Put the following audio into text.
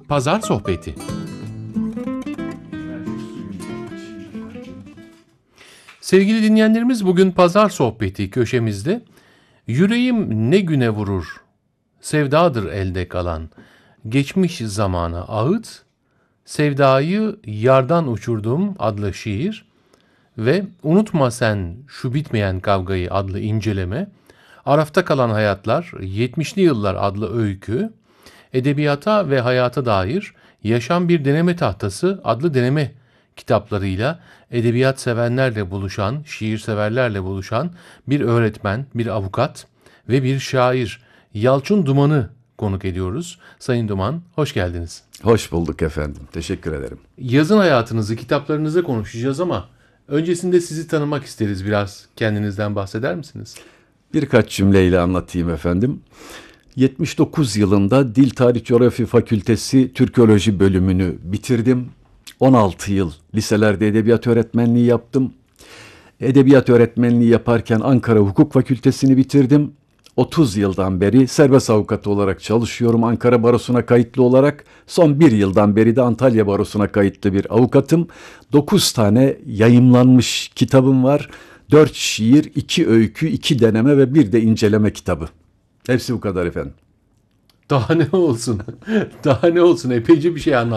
Pazar Sohbeti. Sevgili dinleyenlerimiz, bugün Pazar Sohbeti köşemizde yüreğim ne güne vurur, sevdadır elde kalan, geçmiş zamana ağıt, sevdayı yardan uçurdum adlı şiir ve Unutma Sen Şu Bitmeyen Kavgayı adlı inceleme, Arafta Kalan Hayatlar, 70'li Yıllar adlı öykü, Edebiyata ve Hayata Dair Yaşam Bir Deneme Tahtası adlı deneme kitaplarıyla edebiyat sevenlerle buluşan, şiir severlerle buluşan bir öğretmen, bir avukat ve bir şair Yalçın Duman'ı konuk ediyoruz. Sayın Duman, hoş geldiniz. Hoş bulduk efendim. Teşekkür ederim. Yazın hayatınızı, kitaplarınızı konuşacağız ama öncesinde sizi tanımak isteriz. Biraz kendinizden bahseder misiniz? Birkaç cümleyle anlatayım efendim. 79 yılında Dil Tarih Coğrafya Fakültesi Türkoloji bölümünü bitirdim. 16 yıl liselerde edebiyat öğretmenliği yaptım. Edebiyat öğretmenliği yaparken Ankara Hukuk Fakültesini bitirdim. 30 yıldan beri serbest avukatı olarak çalışıyorum Ankara Barosu'na kayıtlı olarak. Son bir yıldan beri de Antalya Barosu'na kayıtlı bir avukatım. 9 tane yayımlanmış kitabım var. 4 şiir, 2 öykü, 2 deneme ve bir de inceleme kitabı. Hepsi bu kadar efendim. Daha ne olsun? Daha ne olsun? Epeyce bir şey anlattınız.